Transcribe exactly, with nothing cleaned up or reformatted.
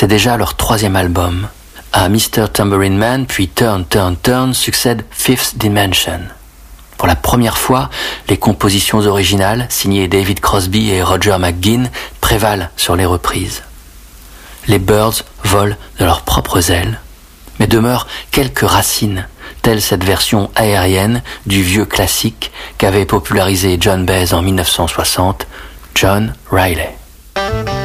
C'est déjà leur troisième album. À mister Tambourine Man, puis Turn, Turn, Turn, succède Fifth Dimension. Pour la première fois, les compositions originales, signées David Crosby et Roger McGuinn, prévalent sur les reprises. Les Byrds volent de leurs propres ailes, mais demeurent quelques racines, telle cette version aérienne du vieux classique qu'avait popularisé John Baez en mille neuf cent soixante, John Riley.